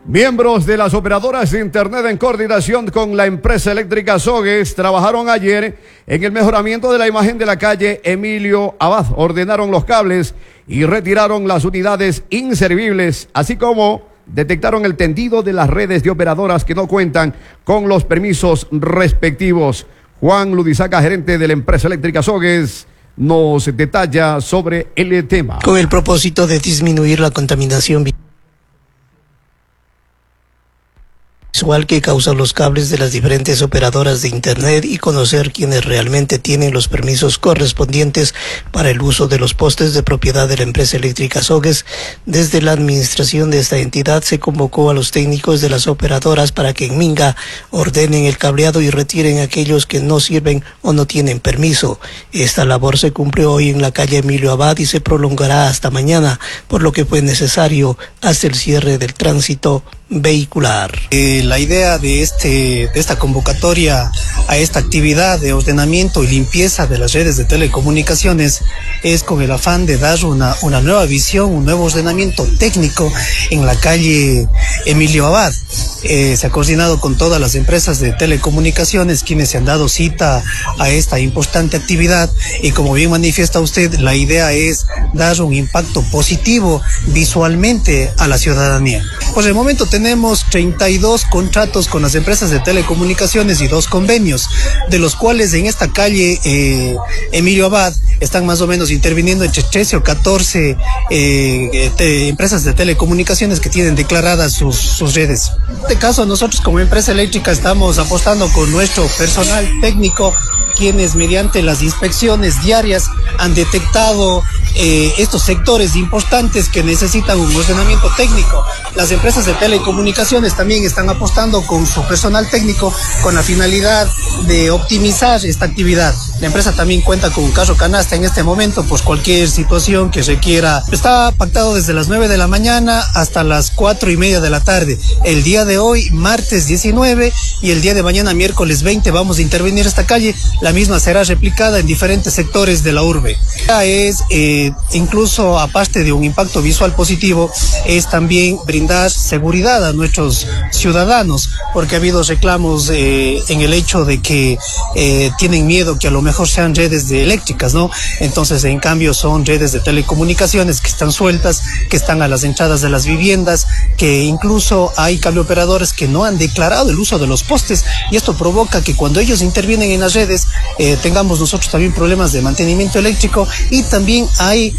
Miembros de las operadoras de Internet en coordinación con la empresa eléctrica Sogues trabajaron ayer en el mejoramiento de la imagen de la calle Emilio Abad. Ordenaron los cables y retiraron las unidades inservibles, así como detectaron el tendido de las redes de operadoras que no cuentan con los permisos respectivos. Juan Ludizaca, gerente de la empresa eléctrica Sogues, nos detalla sobre el tema. Con el propósito de disminuir la contaminación visual que causan los cables de las diferentes operadoras de Internet y conocer quienes realmente tienen los permisos correspondientes para el uso de los postes de propiedad de la empresa eléctrica Sogues, desde la administración de esta entidad se convocó a los técnicos de las operadoras para que en Minga ordenen el cableado y retiren aquellos que no sirven o no tienen permiso. Esta labor se cumplió hoy en la calle Emilio Abad y se prolongará hasta mañana, por lo que fue necesario hasta el cierre del tránsito vehicular. La idea de esta convocatoria a esta actividad de ordenamiento y limpieza de las redes de telecomunicaciones es con el afán de dar una nueva visión, un nuevo ordenamiento técnico en la calle Emilio Abad. Se ha coordinado con todas las empresas de telecomunicaciones quienes se han dado cita a esta importante actividad y como bien manifiesta usted, la idea es dar un impacto positivo visualmente a la ciudadanía. Por el momento tenemos 32 contratos con las empresas de telecomunicaciones y 2 convenios, de los cuales en esta calle Emilio Abad están más o menos interviniendo entre 13 o 14 empresas de telecomunicaciones que tienen declaradas sus redes. En este caso, nosotros como empresa eléctrica estamos apostando con nuestro personal técnico, quienes mediante las inspecciones diarias han detectado estos sectores importantes que necesitan un ordenamiento técnico. Las empresas de telecomunicaciones también están apostando con su personal técnico con la finalidad de optimizar esta actividad. La empresa también cuenta con un carro canasta en este momento, pues cualquier situación que requiera. Está pactado desde las 9 de la mañana hasta las 4:30 de la tarde. El día de hoy, martes 19, y el día de mañana, miércoles 20, vamos a intervenir esta calle. La misma será replicada en diferentes sectores de la urbe. Es, incluso aparte de un impacto visual positivo, es también brindar seguridad a nuestros ciudadanos, porque ha habido reclamos en el hecho de que tienen miedo que a lo mejor sean redes eléctricas, ¿no? Entonces, en cambio, son redes de telecomunicaciones que están sueltas, que están a las entradas de las viviendas, que incluso hay cableoperadores que no han declarado el uso de los postes, y esto provoca que cuando ellos intervienen en las redes, tengamos nosotros también problemas de mantenimiento eléctrico, y también hay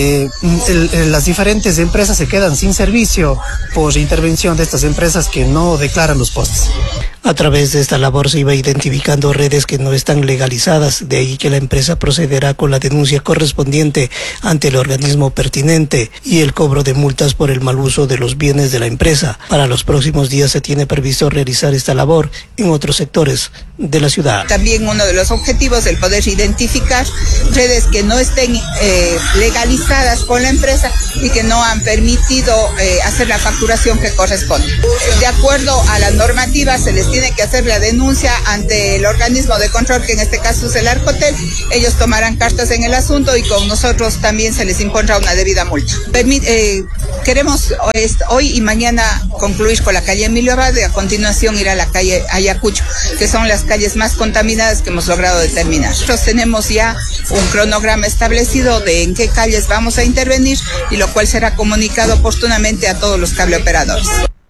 las diferentes empresas se quedan sin servicio por intervención de estas empresas que no declaran los postes. A través de esta labor se iba identificando redes que no están legalizadas, de ahí que la empresa procederá con la denuncia correspondiente ante el organismo pertinente y el cobro de multas por el mal uso de los bienes de la empresa. Para los próximos días se tiene previsto realizar esta labor en otros sectores de la ciudad. También uno de los objetivos es el poder identificar redes que no estén legalizadas con la empresa y que no han permitido hacer la facturación que corresponde. De acuerdo a la normativa se les tiene que hacer la denuncia ante el organismo de control, que en este caso es el Arcotel. Ellos tomarán cartas en el asunto y con nosotros también se les impondrá una debida multa. Queremos hoy y mañana concluir con la calle Emilio Abad y a continuación ir a la calle Ayacucho, que son las calles más contaminadas que hemos logrado determinar. Nosotros tenemos ya un cronograma establecido de en qué calles vamos a intervenir y lo cual será comunicado oportunamente a todos los cableoperadores.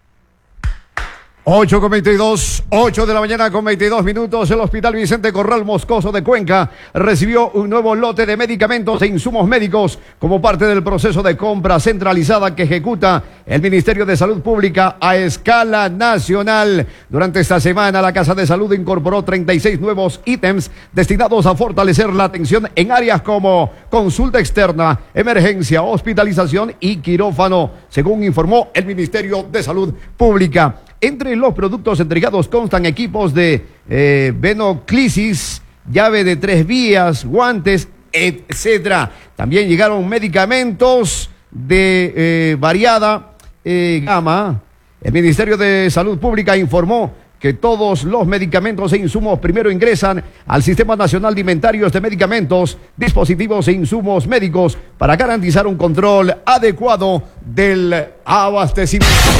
8:22, 8 de la mañana con 22 minutos. El Hospital Vicente Corral Moscoso de Cuenca recibió un nuevo lote de medicamentos e insumos médicos como parte del proceso de compra centralizada que ejecuta el Ministerio de Salud Pública a escala nacional. Durante esta semana, la Casa de Salud incorporó 36 nuevos ítems destinados a fortalecer la atención en áreas como consulta externa, emergencia, hospitalización y quirófano, según informó el Ministerio de Salud Pública. Entre los productos entregados constan equipos de venoclisis, llave de 3 vías, guantes, etcétera. También llegaron medicamentos de variada gama. El Ministerio de Salud Pública informó que todos los medicamentos e insumos primero ingresan al Sistema Nacional de Inventarios de Medicamentos, Dispositivos e Insumos Médicos para garantizar un control adecuado del abastecimiento.